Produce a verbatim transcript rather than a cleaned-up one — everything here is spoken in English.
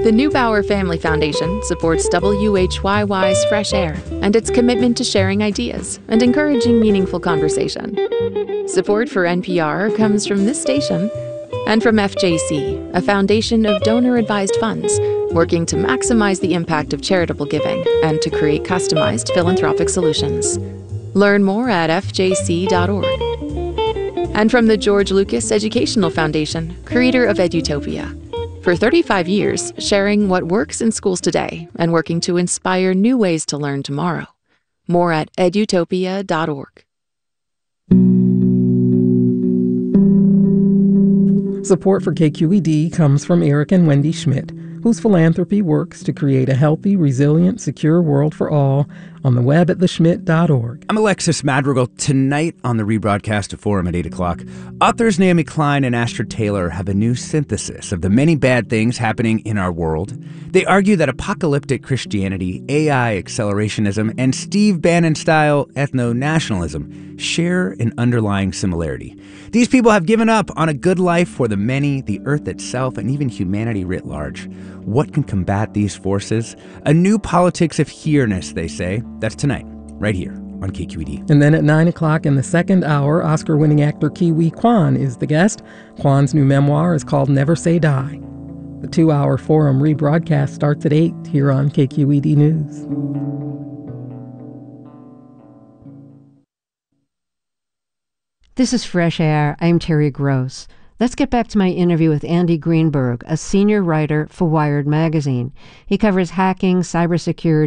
The Neubauer Family Foundation supports W H Y Y's Fresh Air and its commitment to sharing ideas and encouraging meaningful conversation. Support for N P R comes from this station and from F J C, a foundation of donor-advised funds working to maximize the impact of charitable giving and to create customized philanthropic solutions. Learn more at f j c dot org. And from the George Lucas Educational Foundation, creator of Edutopia. For thirty-five years, sharing what works in schools today and working to inspire new ways to learn tomorrow. More at edutopia dot org. Support for K Q E D comes from Eric and Wendy Schmidt, whose philanthropy works to create a healthy, resilient, secure world for all on the web at the schmidt dot org. I'm Alexis Madrigal. Tonight on the rebroadcast of Forum at eight o'clock, authors Naomi Klein and Astrid Taylor have a new synthesis of the many bad things happening in our world. They argue that apocalyptic Christianity, A I accelerationism, and Steve Bannon-style ethno-nationalism share an underlying similarity. These people have given up on a good life for the many, the earth itself, and even humanity writ large. What can combat these forces? A new politics of here-ness, they say. That's tonight, right here on K Q E D. And then at nine o'clock in the second hour, Oscar-winning actor Ke Huy Quan is the guest. Quan's new memoir is called Never Say Die. The two-hour Forum rebroadcast starts at eight here on K Q E D News. This is Fresh Air. I'm Terry Gross. Let's get back to my interview with Andy Greenberg, a senior writer for Wired magazine. He covers hacking, cybersecurity,